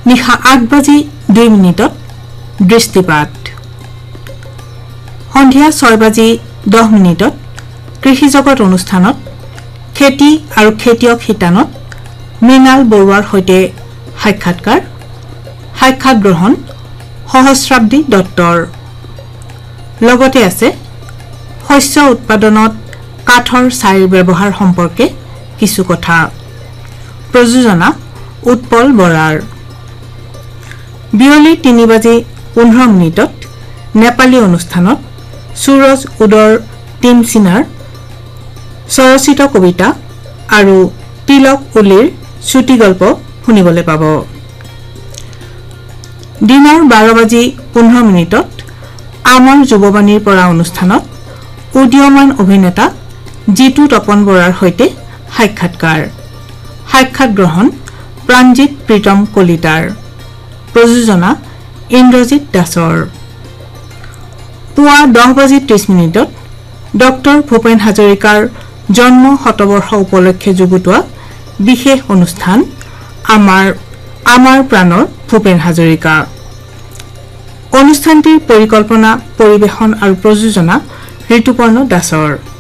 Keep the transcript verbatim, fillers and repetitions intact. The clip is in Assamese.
নিশা আঠ বাজি দুই মিনিটত দৃষ্টিপাত সন্ধিয়া ছয় বাজি দহ মিনিটত কৃষি জগত অনুষ্ঠানত খেতি আৰু খেতিয়ক শিতানত মৃণাল বৰুৱাৰ সৈতে সাক্ষাৎকাৰ সাক্ষাৎ গ্ৰহণ সহস্ৰাব্দী দত্তৰ লগতে আছে শস্য উৎপাদনত কাঠৰ ছাইৰ ব্যৱহাৰ সম্পৰ্কে কিছু কথা প্ৰযোজনা উৎপল বৰাৰ বিয়লি তিনি বাজি পোন্ধৰ মিনিটত নেপালী অনুষ্ঠানত সুৰজ উদৰ টিম সিনাৰ স্বৰচিত কবিতা আৰু তিলক উলিৰ চুটি গল্প শুনিবলৈ পাব দিনৰ বাৰ বাজি পোন্ধৰ মিনিটত আমাৰ যুৱবাণীৰ পৰা অনুষ্ঠানত উদীয়মান অভিনেতা জিতু তপন বৰাৰ সৈতে সাক্ষাৎকাৰ সাক্ষাৎ গ্ৰহণ প্ৰাঞ্জিত প্ৰীতম কলিতাৰ প্ৰযোজনা ইন্দ্ৰজিৎ দাসৰ পুৱা দহ বাজি ত্ৰিশ মিনিটত ডক্টৰ ভূপেন হাজৰিকাৰ জন্ম শতবৰ্ষ উপলক্ষে যুগুতোৱা বিশেষ অনুষ্ঠান আমাৰ আমাৰ প্ৰাণৰ ভূপেন হাজৰিকা অনুষ্ঠানটিৰ পৰিকল্পনা পৰিবেশন আৰু প্ৰযোজনা ঋতুপৰ্ণ দাসৰ